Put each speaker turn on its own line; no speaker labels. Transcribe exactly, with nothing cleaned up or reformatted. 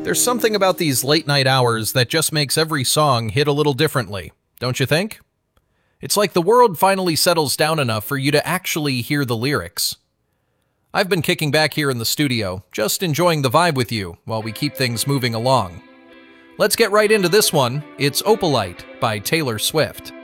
There's something about these late-night hours that just makes every song hit a little differently, don't you think? It's like the world finally settles down enough for you to actually hear the lyrics. I've been kicking back here in the studio, just enjoying the vibe with you while we keep things moving along. Let's get right into this one. It's Opalite by Taylor Swift.